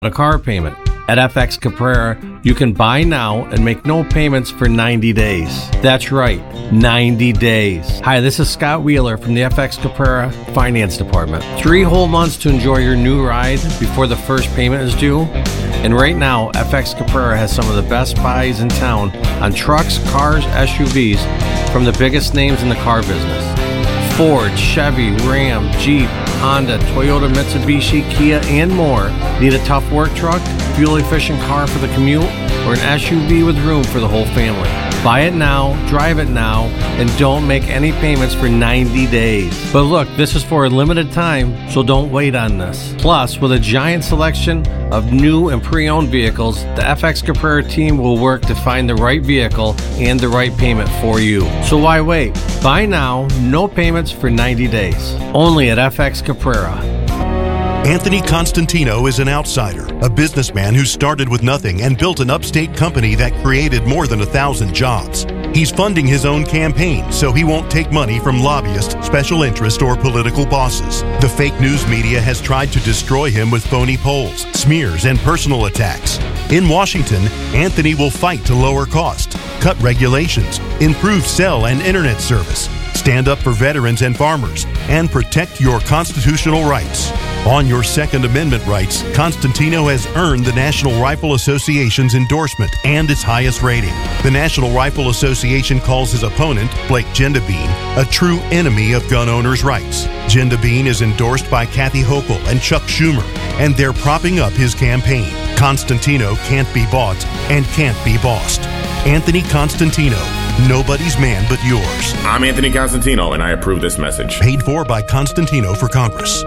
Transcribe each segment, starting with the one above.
a car payment. At FX Caprara, you can buy now and make no payments for 90 days. That's right, 90 days. Hi, this is Scott Wheeler from the FX Caprara Finance Department. 3 whole months to enjoy your new ride before the first payment is due. And right now, FX Caprara has some of the best buys in town on trucks, cars, SUVs from the biggest names in the car business. Ford, Chevy, Ram, Jeep, Honda, Toyota, Mitsubishi, Kia, and more. Need a tough work truck, fuel-efficient car for the commute, or an SUV with room for the whole family? Buy it now, drive it now, and don't make any payments for 90 days. But look, this is for a limited time, so don't wait on this. Plus, with a giant selection of new and pre-owned vehicles, the FX Caprara team will work to find the right vehicle and the right payment for you. So why wait? Buy now, no payments for 90 days. Only at FX Caprara. Anthony Constantino is an outsider, a businessman who started with nothing and built an upstate company that created more than 1,000 jobs. He's funding his own campaign so he won't take money from lobbyists, special interest, or political bosses. The fake news media has tried to destroy him with phony polls, smears, and personal attacks. In Washington, Anthony will fight to lower cost, cut regulations, improve cell and internet service, stand up for veterans and farmers, and protect your constitutional rights. On your Second Amendment rights, Constantino has earned the National Rifle Association's endorsement and its highest rating. The National Rifle Association calls his opponent, Blake Gendabine, a true enemy of gun owners' rights. Gendabine is endorsed by Kathy Hochul and Chuck Schumer, and they're propping up his campaign. Constantino can't be bought and can't be bossed. Anthony Constantino, nobody's man but yours. I'm Anthony Constantino, and I approve this message. Paid for by Constantino for Congress.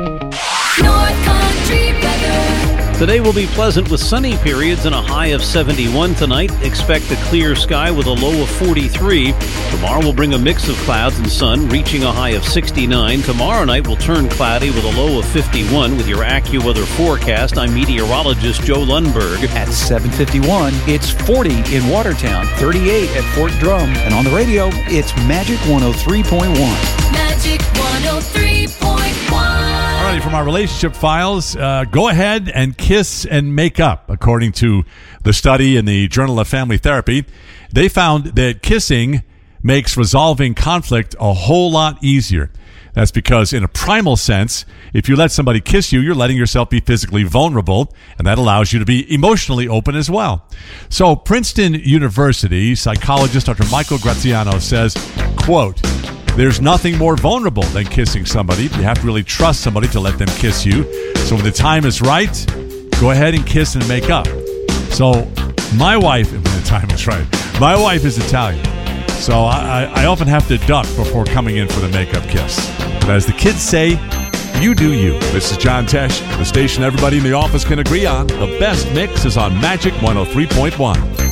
North Country weather. Today will be pleasant with sunny periods and a high of 71 tonight. Expect a clear sky with a low of 43. Tomorrow will bring a mix of clouds and sun, reaching a high of 69. Tomorrow night will turn cloudy with a low of 51. With your AccuWeather forecast, I'm meteorologist Joe Lundberg. At 7:51, it's 40 in Watertown, 38 at Fort Drum, and on the radio, it's Magic 103.1. Magic 103.1. All right, from our relationship files, go ahead and kiss and make up. According to the study in the Journal of Family Therapy, they found that kissing makes resolving conflict a whole lot easier. That's because in a primal sense, if you let somebody kiss you, you're letting yourself be physically vulnerable, and that allows you to be emotionally open as well. So Princeton University psychologist Dr. Michael Graziano says, quote, "There's nothing more vulnerable than kissing somebody. You have to really trust somebody to let them kiss you. So when the time is right, go ahead and kiss and make up." So my wife, when the time is right, my wife is Italian. So I often have to duck before coming in for the makeup kiss. But as the kids say, you do you. This is John Tesh, the station everybody in the office can agree on. The best mix is on Magic 103.1.